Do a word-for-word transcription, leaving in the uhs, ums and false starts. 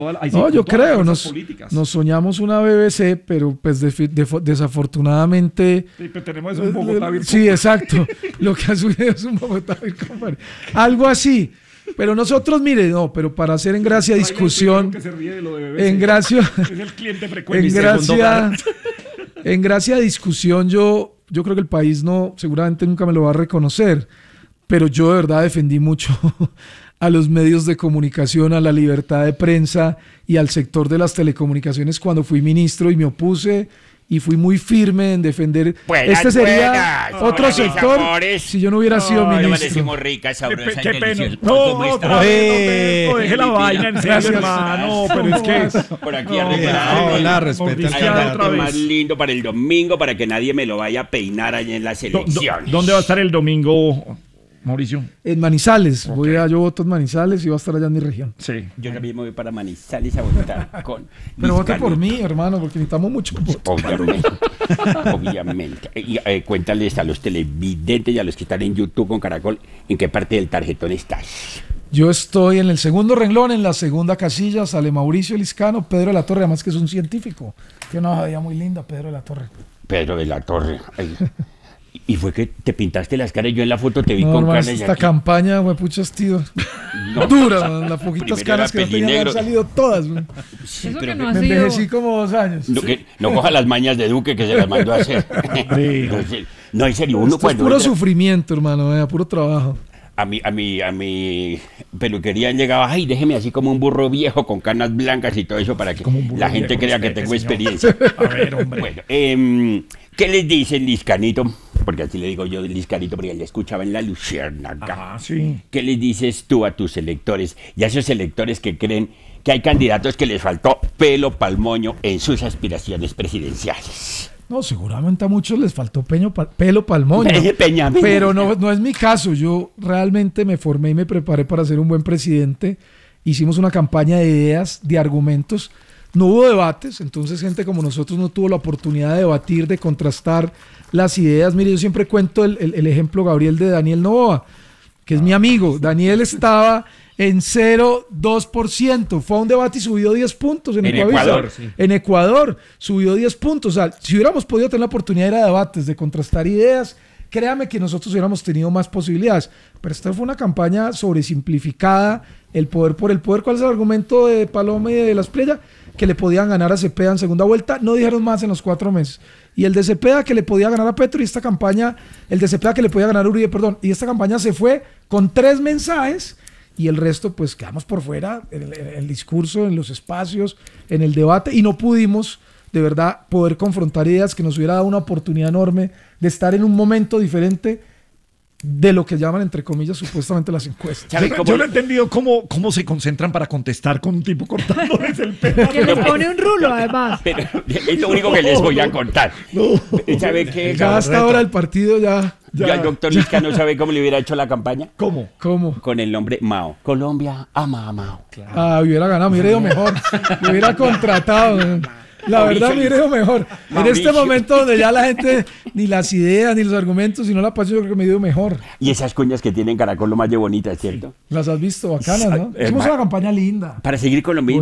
No, yo creo, nos, nos soñamos una B B C, pero pues de, de, desafortunadamente... Sí, pero tenemos un Bogotá Virtual. Sí, exacto. Lo que ha subido es un Bogotá Virtual. Algo así. Pero nosotros, mire, no, pero para hacer en gracia discusión... Que se ríe de lo de B B C. En gracia... Es el cliente frecuente. En gracia... En gracia discusión, yo, yo creo que el país no, seguramente nunca me lo va a reconocer, pero yo de verdad defendí mucho a los medios de comunicación, a la libertad de prensa y al sector de las telecomunicaciones cuando fui ministro y me opuse y fui muy firme en defender. Buenas, este sería buenas. otro Hola, sector amores. si yo no hubiera no, sido ministro. ministro. No decimos rica, sabrosa, Qué, qué pena. deliciosa. No, ¿Cómo está? otra vez, no, no, deje la vaina en serio, Gracias. hermano. Pero es que... Por aquí No, arriba. no, Hola, respeta Mauricio, el Hay un otra debate vez. más lindo para el domingo para que nadie me lo vaya a peinar allá en las Do- do- elecciones. ¿Dónde va a estar el domingo, Mauricio? En Manizales, voy a, yo voto en Manizales y voy a estar allá en mi región. Sí. Yo también me voy para Manizales a votar con Pero mis vote por canutos. mí, hermano, porque necesitamos mucho voto. Obviamente, obviamente. Y, eh, cuéntales a los televidentes y a los que están en YouTube con Caracol en qué parte del tarjetón estás. Yo estoy en el segundo renglón, en la segunda casilla, sale Mauricio Liscano, Pedro de la Torre, además que es un científico. Tiene una hoja muy linda, Pedro de la Torre. Pedro de la Torre. Ay. Y fue que te pintaste las caras. Yo en la foto te vi No, con hermano, caras. esta aquí. campaña, güey, pucha, tío. No. Dura, man, las poquitas Primero caras era que no tenían han pellinegro. salido todas. Man. Sí, Eso pero que que- no ha Me sido... envejecí como dos años. no, que no coja las mañas de Duque que se las mandó a hacer. No, sí. No, en serio, uno Esto es cuando puro entra- sufrimiento, hermano, eh, puro trabajo. a mi, a mi, a mi peluquería llegaba, ay, déjeme así como un burro viejo con canas blancas y todo eso para que Como un burro la gente viejo, crea que respete, tengo señor. experiencia. A ver, hombre. Bueno, em, ¿qué les dicen, Liscanito? Porque así le digo yo, Liscanito, porque le escuchaba en la Luciérnaga. Ah, sí. ¿Qué les dices tú a tus electores y a esos electores que creen que hay candidatos que les faltó pelo pa'l moño en sus aspiraciones presidenciales? No, seguramente a muchos les faltó peño pa- pelo pa'l moño. Peña, peña. Pero no, no es mi caso. Yo realmente me formé y me preparé para ser un buen presidente. Hicimos una campaña de ideas, de argumentos. No hubo debates, entonces gente como nosotros no tuvo la oportunidad de debatir, de contrastar las ideas. Mire, yo siempre cuento el, el- el ejemplo, Gabriel, de Daniel Noboa, que es mi amigo. Daniel estaba en cero coma dos por ciento. Fue a un debate y subió diez puntos en, En Ecuavisa. Ecuador, sí. En Ecuador subió diez puntos. O sea, si hubiéramos podido tener la oportunidad de ir a debates, de contrastar ideas, créame que nosotros hubiéramos tenido más posibilidades. Pero esta fue una campaña sobresimplificada, el poder por el poder. ¿Cuál es el argumento de Paloma y de Las Playas? Que le podían ganar a Cepeda en segunda vuelta. No dijeron más en los cuatro meses. Y el de Cepeda que le podía ganar a Petro, y esta campaña, el de Cepeda que le podía ganar a Uribe, perdón. Y esta campaña se fue con tres mensajes y el resto pues quedamos por fuera en el, en el discurso, en los espacios, en el debate, y no pudimos de verdad poder confrontar ideas que nos hubiera dado una oportunidad enorme de estar en un momento diferente de lo que llaman, entre comillas, supuestamente las encuestas. ¿Sabe Yo, cómo- yo no he entendido cómo, cómo se concentran para contestar con un tipo cortándoles el pelo. Que les pone un rulo, además. Pero es lo único que les voy a contar. ¿Sabe qué? Ya hasta ahora el partido ya... Ya el doctor Liscano sabe cómo le hubiera hecho la campaña. ¿Cómo? ¿Cómo? Con el nombre Mao. Colombia ama a Mao. Ah, hubiera ganado, me hubiera ido mejor. Me hubiera contratado. man. La Mauricio, verdad me hubiera ido mejor. En Mauricio. este momento donde ya la gente, ni las ideas, ni los argumentos, sino la pasión, yo creo que me hubiera ido mejor. Y esas cuñas que tienen Caracol lo más de bonitas, ¿cierto? Las has visto bacanas, ¿no? Eh, Hicimos ma- una campaña linda. Para seguir con lo mismo.